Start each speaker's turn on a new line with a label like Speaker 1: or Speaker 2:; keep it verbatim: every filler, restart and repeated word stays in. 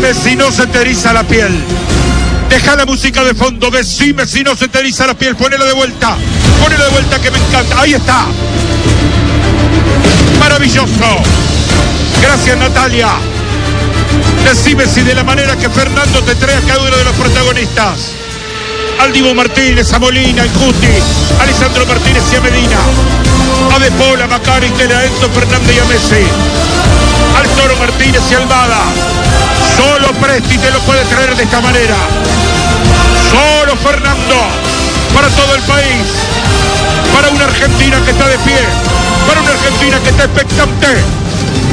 Speaker 1: Decime si no se te eriza la piel. Deja la música de fondo. Decime si no se te eriza la piel. Ponela de vuelta. Ponela de vuelta que me encanta. Ahí está. Maravilloso. Gracias, Natalia. Decime si de la manera que Fernando te trae a cada uno de los protagonistas. Al Divo Martínez, a Molina, al Cuti, a Alessandro Martínez y a Medina. A De Paul, a Macari, a Enzo Fernández y a Messi. Al Toro Martínez y Almada. Solo Presti te lo puede traer de esta manera. Solo Fernando. Para todo el país. Para una Argentina que está de pie. Para una Argentina que está expectante.